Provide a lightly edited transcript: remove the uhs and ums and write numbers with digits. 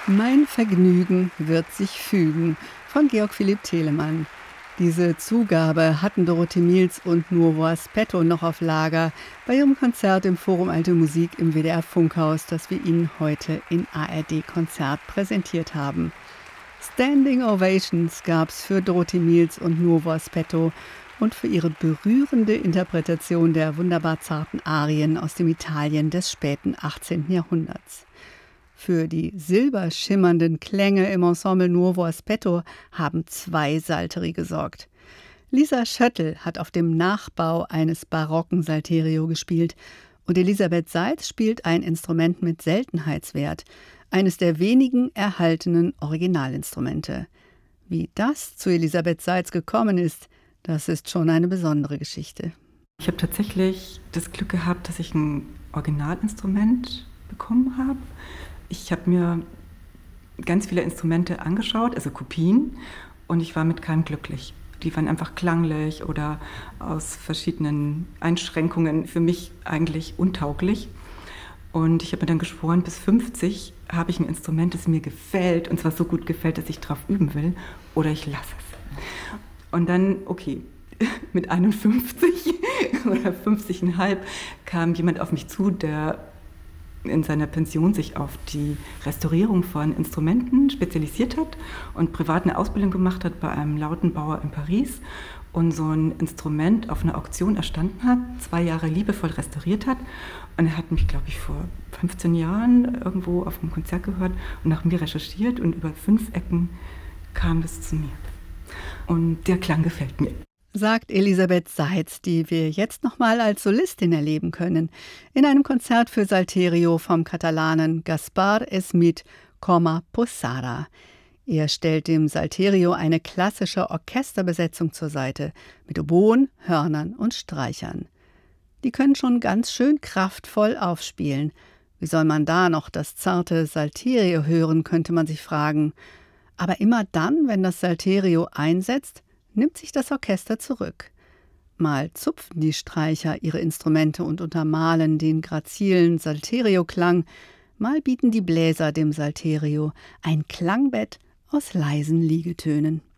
Mein Vergnügen wird sich fügen von Georg Philipp Telemann. Diese Zugabe hatten Dorothee Miels und Nuovo Aspetto noch auf Lager bei ihrem Konzert im Forum Alte Musik im WDR Funkhaus, das wir Ihnen heute in ARD Konzert präsentiert haben. Standing Ovations gab's für Dorothee Miels und Nuovo Aspetto und für ihre berührende Interpretation der wunderbar zarten Arien aus dem Italien des späten 18. Jahrhunderts. Für die silberschimmernden Klänge im Ensemble Nuovo Aspetto haben zwei Salteri gesorgt. Lisa Schöttl hat auf dem Nachbau eines barocken Salterio gespielt und Elisabeth Seitz spielt ein Instrument mit Seltenheitswert, eines der wenigen erhaltenen Originalinstrumente. Wie das zu Elisabeth Seitz gekommen ist, das ist schon eine besondere Geschichte. Ich habe tatsächlich das Glück gehabt, dass ich ein Originalinstrument bekommen habe. Ich habe mir ganz viele Instrumente angeschaut, also Kopien, und ich war mit keinem glücklich. Die waren einfach klanglich oder aus verschiedenen Einschränkungen für mich eigentlich untauglich. Und ich habe mir dann geschworen, bis 50 habe ich ein Instrument, das mir gefällt, und zwar so gut gefällt, dass ich drauf üben will, oder ich lasse es. Und dann, okay, mit 51 oder 50,5 kam jemand auf mich zu, der in seiner Pension sich auf die Restaurierung von Instrumenten spezialisiert hat und privat eine Ausbildung gemacht hat bei einem Lautenbauer in Paris und so ein Instrument auf einer Auktion erstanden hat, 2 Jahre liebevoll restauriert hat. Und er hat mich, glaube ich, vor 15 Jahren irgendwo auf einem Konzert gehört und nach mir recherchiert und über 5 Ecken kam das zu mir. Und der Klang gefällt mir. Sagt Elisabeth Seitz, die wir jetzt nochmal als Solistin erleben können, in einem Konzert für Salterio vom Katalanen Gaspar Esmit Coma Posada. Er stellt dem Salterio eine klassische Orchesterbesetzung zur Seite, mit Oboen, Hörnern und Streichern. Die können schon ganz schön kraftvoll aufspielen. Wie soll man da noch das zarte Salterio hören, könnte man sich fragen. Aber immer dann, wenn das Salterio einsetzt, nimmt sich das Orchester zurück. Mal zupfen die Streicher ihre Instrumente und untermalen den grazilen Salterio-Klang, mal bieten die Bläser dem Salterio ein Klangbett aus leisen Liegetönen.